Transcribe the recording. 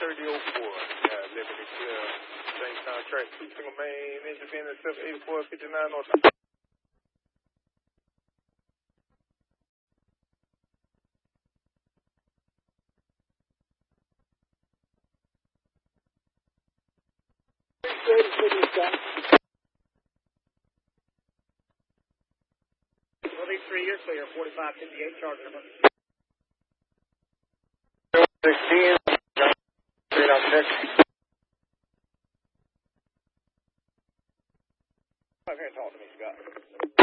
Liberty Clear, Jamestown track, 2 single main, engine being at 784-59 North. Will be 3 years clear, 4558 charge number. 16, straight out check. Come here and talk to me, Scott.